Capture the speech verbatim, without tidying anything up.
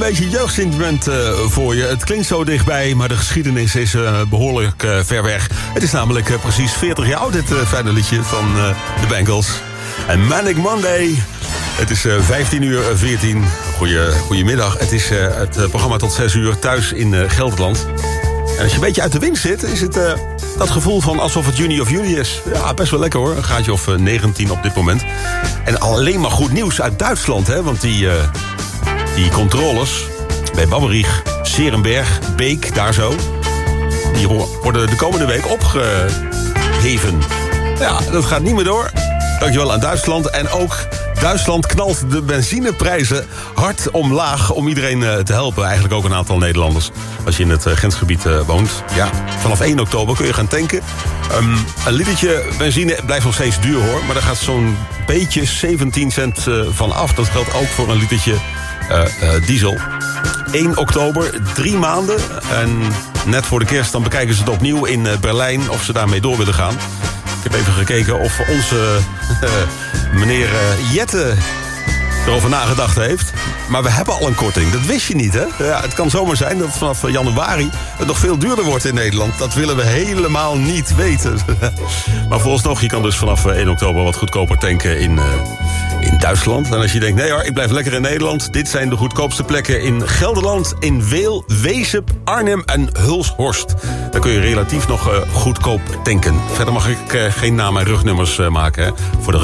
beetje jeugdsentiment uh, voor je. Het klinkt zo dichtbij, maar de geschiedenis is uh, behoorlijk uh, ver weg. Het is namelijk uh, precies veertig jaar oud, dit uh, fijne liedje van uh, de Bangles. En Manic Monday. Het is uh, vijftien uur veertien. Goeie, goedemiddag. Het is uh, het uh, programma tot zes uur thuis in uh, Gelderland. En als je een beetje uit de wind zit, is het uh, dat gevoel van alsof het juni of juli is. Ja, best wel lekker hoor. Een graadje of uh, negentien op dit moment. En alleen maar goed nieuws uit Duitsland, hè. Want die, uh, die controles bij Babberich, Serenberg, Beek, daar zo, die worden de komende week opgeheven. Ja, dat gaat niet meer door. Dankjewel aan Duitsland. En ook Duitsland knalt de benzineprijzen hard omlaag om iedereen te helpen. Eigenlijk ook een aantal Nederlanders. Als je in het grensgebied woont. Ja, vanaf één oktober kun je gaan tanken. Um, een litertje benzine blijft nog steeds duur hoor. Maar daar gaat zo'n beetje zeventien cent van af. Dat geldt ook voor een litertje uh, uh, diesel. één oktober, drie maanden. En net voor de kerst dan bekijken ze het opnieuw in Berlijn of ze daarmee door willen gaan. Ik heb even gekeken of onze uh, meneer uh, Jette erover nagedacht heeft. Maar we hebben al een korting. Dat wist je niet, hè? Ja, het kan zomaar zijn dat vanaf januari het nog veel duurder wordt in Nederland. Dat willen we helemaal niet weten. Maar vooralsnog, je kan dus vanaf één oktober wat goedkoper tanken in, uh, in Duitsland. En als je denkt, nee hoor, ik blijf lekker in Nederland. Dit zijn de goedkoopste plekken in Gelderland, in Weel, Wezep, Arnhem en Hulshorst. Daar kun je relatief nog uh, goedkoop tanken. Verder mag ik uh, geen naam en rugnummers uh, maken, hè, voor de